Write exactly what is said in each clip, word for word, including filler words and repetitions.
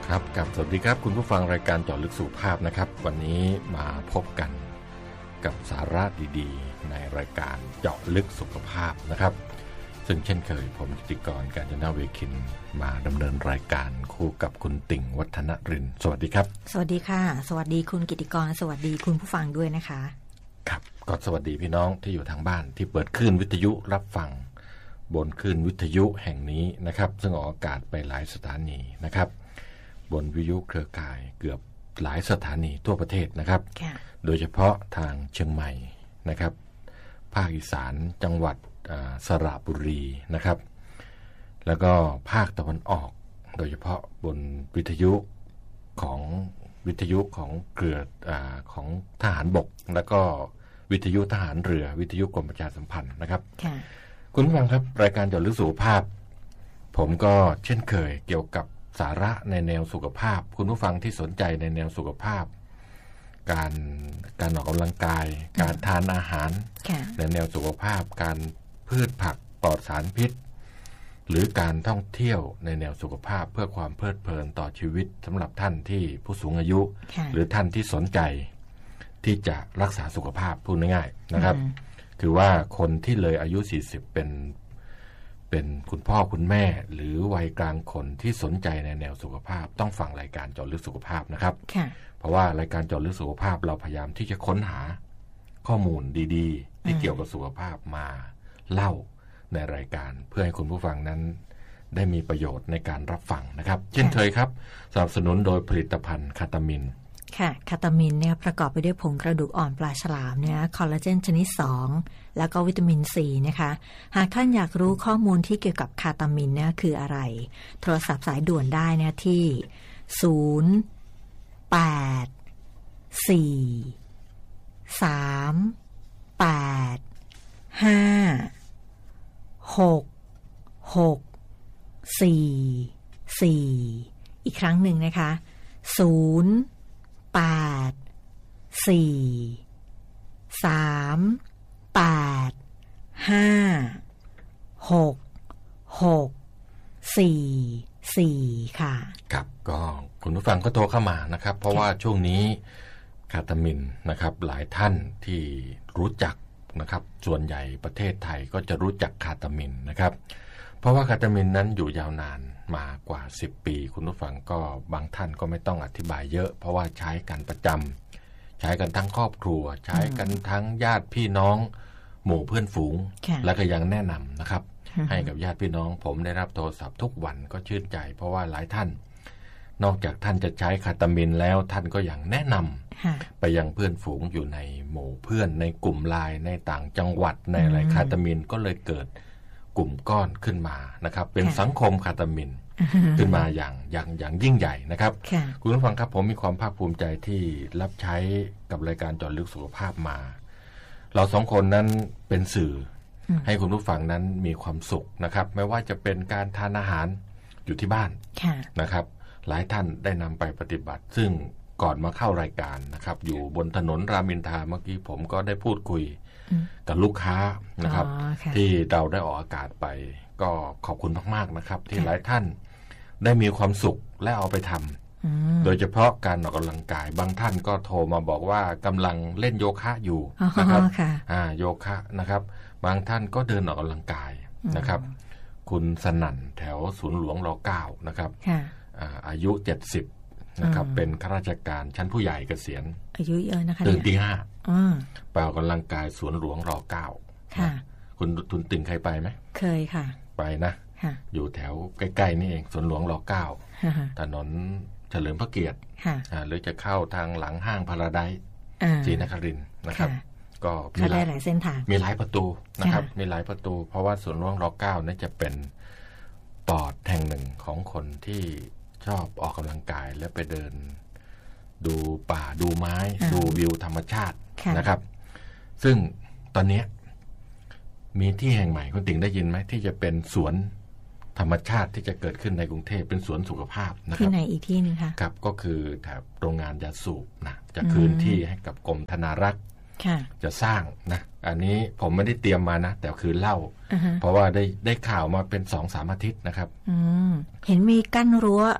ครับกับสวัสดีครับคุณผู้ฟังรายการเจาะลึกสุขภาพนะครับวันนี้มาพบกันกับสาระดีๆในรายการเจาะลึกสุขภาพนะครับซึ่งเช่นเคยผมกิติกรกาญจนาเวคินมาดำเนินรายการคู่กับคุณติ่งวัฒนรินทร์สวัสดีครับสวัสดีค่ะสวัสดีคุณกิติกรสวัสดีคุณผู้ฟังด้วยนะคะครับก็สวัสดีพี่น้องที่อยู่ทางบ้านที่เปิดคลื่นวิทยุรับฟังบนคลื่นวิทยุแห่งนี้นะครับซึ่งออกอากาศไปหลายสถานีนะครับบนวิทยุเครือข่ายเกือบหลายสถานีทั่วประเทศนะครับโดยเฉพาะทางเชียงใหม่นะครับภาคอีสานจังหวัดสระบุรีนะครับแล้วก็ภาคตะวันออกโดยเฉพาะบนวิทยุของวิทยุของเครือของทหารบกแล้วก็วิทยุทหารเรือวิทยุกรมประชาสัมพันธ์นะครับคุณผู้ฟังครับรายการเจาะลึกสุขภาพผมก็เช่นเคยเกี่ยวกับสาระในแนวสุขภาพคุณผู้ฟังที่สนใจในแนวสุขภาพการการออกกำลังกายการทานอาหารในแนวสุขภาพการพืชผักปลอดสารพิษหรือการท่องเที่ยวในแนวสุขภาพเพื่อความเพลิดเพลินต่อชีวิตสำหรับท่านที่ผู้สูงอายุหรือท่านที่สนใจที่จะรักษาสุขภาพพูดง่ายๆนะครับคือว่าคนที่เลยอายุสี่สิบเป็นเป็นคุณพ่อคุณแม่หรือวัยกลางคนที่สนใจในแนวสุขภาพต้องฟังรายการเจาะลึกสุขภาพนะครับเพราะว่ารายการเจาะลึกสุขภาพเราพยายามที่จะค้นหาข้อมูลดีๆที่เกี่ยวกับสุขภาพมาเล่าในรายการเพื่อให้คุณผู้ฟังนั้นได้มีประโยชน์ในการรับฟังนะครับเช่นเคยครับสนับสนุนโดยผลิตภัณฑ์คาตามินค่ะคาตามินเนี่ยประกอบไปด้วยผงกระดูกอ่อนปลาฉลามเนี่ยคอลลาเจนชนิดสองแล้วก็วิตามินซีนะคะหากท่านอยากรู้ข้อมูลที่เกี่ยวกับคาตามินเนี่ยคืออะไรโทรศัพท์สายด่วนได้เนี่ยที่ศูนย์ แปด สี่ สาม แปด ห้า หก หก สี่ สี่ อีกครั้งหนึ่งนะคะศูนย์แปด สี่ สาม แปด ห้า หก หก สี่ สี่ค่ะครับก็คุณผู้ฟังก็โทรเข้ามานะครับเพราะว่าช่วงนี้คาตามินนะครับหลายท่านที่รู้จักนะครับส่วนใหญ่ประเทศไทยก็จะรู้จักคาตามินนะครับเพราะว่าคาตามินนั้นอยู่ยาวนานมากว่าสิบปีคุณผู้ฟังก็บางท่านก็ไม่ต้องอธิบายเยอะเพราะว่าใช้กันประจำใช้กันทั้งครอบครัวใช้กันทั้งญาติพี่น้องหมู่เพื่อนฝูงและก็ยังแนะนำนะครับให้กับญาติพี่น้องผมได้รับโทรศัพท์ทุกวันก็ชื่นใจเพราะว่าหลายท่านนอกจากท่านจะใช้คาตามินแล้วท่านก็ยังแนะนำไปยังเพื่อนฝูงอยู่ในหมู่เพื่อนในกลุ่มไลน์ในต่างจังหวัดในอะไรคาตามินก็เลยเกิดกลุ่มก้อนขึ้นมานะครับเป็นสังคมคาตามินขึ้นมาอย่างอย่างอย่างยิ่งใหญ่นะครับคุณผู้ฟังครับผมมีความภาคภูมิใจที่รับใช้กับรายการเจาะลึกสุขภาพมาเราสองคนนั้นเป็นสื่อให้คุณผู้ฟังนั้นมีความสุขนะครับไม่ว่าจะเป็นการทานอาหารอยู่ที่บ้านนะครับหลายท่านได้นำไปปฏิบัติซึ่งก่อนมาเข้ารายการนะครับอยู่บนถนนรามอินทราเมื่อกี้ผมก็ได้พูดคุยกับลูกค้านะครับที่เราได้ออกอากาศไปก็ขอบคุณมากๆนะครับที่หลายท่านได้มีความสุขและเอาไปทำโดยเฉพาะการออกกำลังกายบางท่านก็โทรมาบอกว่ากำลังเล่นโยคะอยู่นะครับอ่าโยคะนะครับบางท่านก็เดินออกกำลังกายนะครับคุณสนั่นแถวศูนย์หลวงรเก้านะครับอายุเจ็ดสิบนะครับเป็นข้าราชการชั้นผู้ใหญ่เกษียณอายุเยอะนะคะตื่นตีห้าไปออกกำลังกายสวนหลวงรเก้าคุณทุนติ่งเคยไปไหมเคยค่ะไปนะอยู่แถวใกล้ๆนี่เองสวนหลวงรเก้าถนนเฉลิมพระเกียรติหรือจะเข้าทางหลังห้างพาราไดซ์ศรีนครินทร์นะครับก็มีหลายเส้นทางมีหลายประตูนะครับมีหลายประตูเพราะว่าสวนหลวงรเก้านั่นจะเป็นปอดแห่งหนึ่งของคนที่ชอบออกกำลังกายและไปเดินดูป่าดูไม้ดูวิวธรรมชาตินะครับซึ่งตอนนี้มีที่แห่งใหม่คุณติ๋งได้ยินไหมที่จะเป็นสวนธรรมชาติที่จะเกิดขึ้นในกรุงเทพเป็นสวนสุขภาพนะครับที่ไหนอีกที่นึงคะครับก็คือแถบโรงงานยาสูบนะจะคืนที่ให้กับกรมธนารักษ์จะสร้างนะอันนี้ผมไม่ได้เตรียมมานะแต่คือเล่า uh-huh. เพราะว่าได้ได้ข่าวมาเป็น สองถึงสาม อาทิตย์นะครับเห็นมีกั้นรั้ว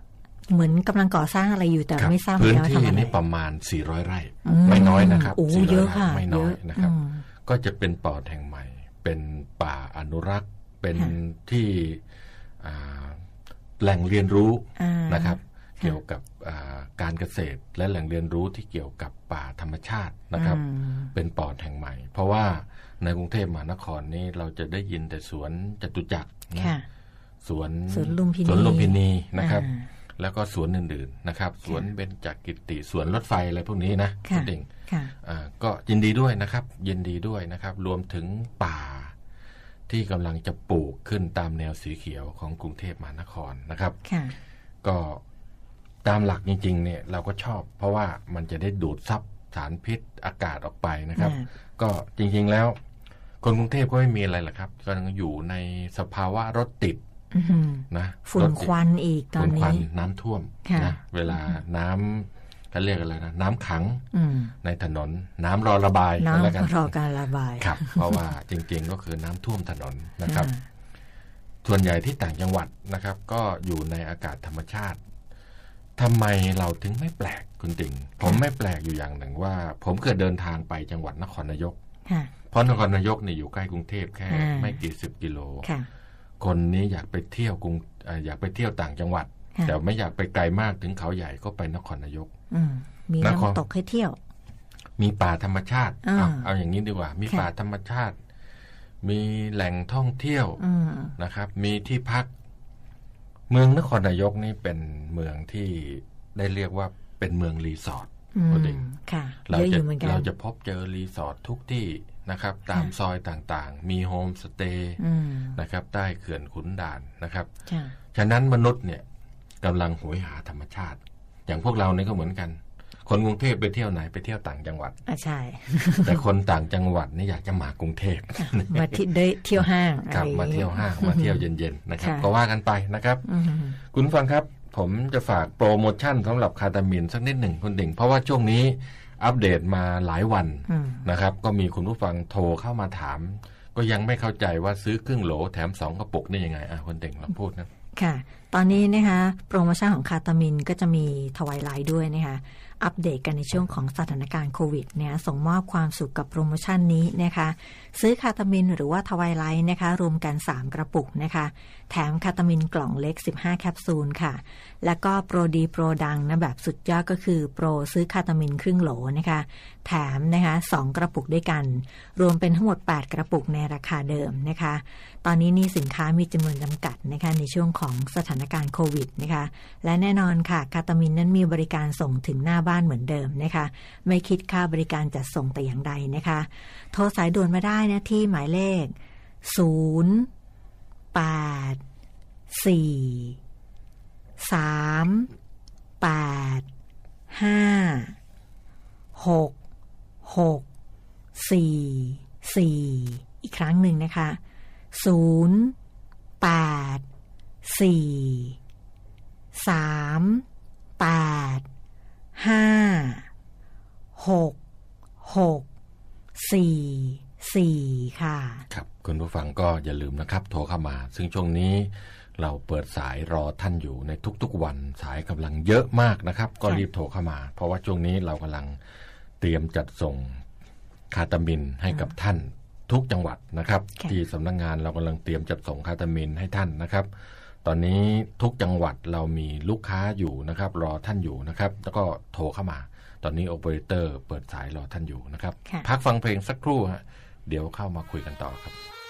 เหมือนกำลังก่อสร้างอะไรอยู่แต่ไม่ทราบพื้นแล้วที่ทำอะไรนี้ประมาณสี่ร้อยไร่อืมไม่น้อยนะครับโอ้สี่ร้เยอยอะไร่ค่ะไม่น้อยเยอะนะครับอืมก็จะเป็นปอดแห่งใหม่ เป็นป่าอนุรักษ์เป็นค่ะที่อ่าแหล่งเรียนรู้อ่านะครับค่ะเกี่ยวกับอ่าการเกษตรและแหล่งเรียนรู้ที่เกี่ยวกับป่าธรรมชาตินะครับอืมเป็นปอดแห่งใหม่ เพราะว่าในกรุงเทพมหานครนี้เราจะได้ยินแต่สวนจตุจักรนะค่ะสวนสวนลุมพินีสวนลุมพินีนะครับอ่าแล้วก็สวนอื่นๆนะครับ สวนเบญจกิติสวนรถไฟอะไรพวกนี้นะค่ะณเด่งค่ะอ่าก็ยินดีด้วยนะครับ ยินดีด้วยนะครับ รวมถึงป่าที่กำลังจะปลูกขึ้นตามแนวสีเขียวของกรุงเทพมหานครนะครับค่ะก็ตามหลักจริงๆเนี่ยเราก็ชอบ เพราะว่ามันจะได้ดูดซับสารพิษอากาศออกไปนะครับอ่าก็จริงๆแล้ว คนกรุงเทพก็ไม่มีอะไรหรอกครับก็ยังอยู่ในสภาวะรถติดอื้อหือนะฝุ่นรถติดควันอีกตอนฝุ่นควันี้น้ำท่วมค่ะนะเวลาน้ำเขาเรียกอะไรนะน้ำขังอืมในถนนน้ำรอระบายก็แล้วกันน้ำรอการระบายครับ เพราะว่าจริงๆก็คือน้ำท่วมถนนนะครับอ่าส่วนใหญ่ที่ต่างจังหวัดนะครับ ก็อยู่ในอากาศธรรมชาติทำไมเราถึงไม่แปลกคุณติ่งผมไม่แปลกอยู่อย่างหนึ่งว่า ผมเคยเดินทางไปจังหวัดนครนายกค่ะเพราะนครนายกเนี่ยอยู่ใกล้กรุงเทพแค่อ่าไม่กี่สิบกิโลค่ะคนนี้อยากไปเที่ยวกรุงเอ่ออยากไปเที่ยวต่างจังหวัดค่ะแต่ไม่อยากไปไกลมากถึงเขาใหญ่ก็ไปนครนายกอืมมีนครน้ำตกให้เที่ยวมีป่าธรรมชาติอ่าเอาเอาอย่างนี้ดีกว่า มีค่ะป่าธรรมชาติ มีแหล่งท่องเที่ยวอืมนะครับ มีที่พัก เมืองนครนายกนี่เป็นเมืองที่ได้เรียกว่าเป็นเมืองรีสอร์ทอืมคุณติ่งค่ะเราเยอะอจะยู่เหมือนกันเราจะพบเจอรีสอร์ททุกที่นะครับ ตามซอยต่างๆ มีโฮมสเตย์อืมนะครับ ใต้เขื่อนขุนด่านนะครับค่ะฉะนั้นมนุษย์เนี่ยกำลังโหยหาธรรมชาติ อย่างพวกเราเนี่ยก็เหมือนกัน คนกรุงเทพไปเที่ยวไหนไปเที่ยวต่างจังหวัดอ่ะใช่แต่คนต่างจังหวัดนี่อยากจะมากรุงเทพมาที่ได้เที่ยวห้างครับอะไรอมาย่งงี้เที่ยวห้างมาเที่ยวเย็นๆนะครับค่ะก็ว่ากันไปนะครับอืมคุณผู้ฟังครับ ผมจะฝากโปรโมชั่นสำหรับคาตามินสักนิดหนึ่งคุณดิ่ง เพราะว่าช่วงนี้อัปเดตมาหลายวันอืมนะครับ ก็มีคุณผู้ฟังโทรเข้ามาถาม ก็ยังไม่เข้าใจว่าซื้อครึ่งโหลแถมสองกระปุกนี่ยังไงอ่ะคุณดิ่งลองพูดนะค่ะ ตอนนี้นะคะโปรโมชั่นของคาตามินก็จะมีทวายไลท์ด้วยนะคะอัปเดตกันในช่วงของสถานการณ์โควิดเนี่ยส่งมอบความสุขกับโปรโมชั่นนี้นะคะซื้อคาตามินหรือว่าทวายไลท์นะคะรวมกันสามกระปุกนะคะแถมคาตามินกล่องเล็กสิบห้าแคปซูลค่ะแล้วก็โปรดีโปรดังนะแบบสุดยอดก็คือโปรซื้อคาตามินครึ่งโหลนะคะแถมนะคะสองกระปุกด้วยกันรวมเป็นทั้งหมดแปดกระปุกในราคาเดิมนะคะตอนนี้นี่สินค้ามีจำนวนจำกัดนะคะในช่วงของสถานการณ์โควิดนะคะและแน่นอนค่ะคาตามินนั้นมีบริการส่งถึงหน้าบ้านเหมือนเดิมนะคะไม่คิดค่าบริการจัดส่งแต่อย่างใดนะคะโทรสายด่วนมาได้นะที่หมายเลขศูนย์ แปด สี่ สาม แปด ห้า หก หก สี่ สี่ อีกครั้งหนึ่งนะคะศูนย์ แปด สี่ สาม แปด ห้า หก หก สี่ สี่ ค่ะครับคุณผู้ฟังก็อย่าลืมนะครับโทรเข้ามา ซึ่งช่วงนี้เราเปิดสายรอท่านอยู่ในทุกๆวันสายกำลังเยอะมากนะครับ ก็รีบโทรเข้ามา เพราะว่าช่วงนี้เรากำลังเตรียมจัดส่งคาตามินให้กับท่านทุกจังหวัดนะครับ ที่สำนักงานเรากำลังเตรียมจัดส่งคาตามินให้ท่านนะครับ ตอนนี้ทุกจังหวัดเรามีลูกค้าอยู่นะครับ รอท่านอยู่นะครับ แล้วก็โทรเข้ามา ตอนนี้โอเปอเรเตอร์เปิดสายรอท่านอยู่นะครับ พักฟังเพลงสักครู่ฮะเดี๋ยวเข้ามาคุยกันต่อครับ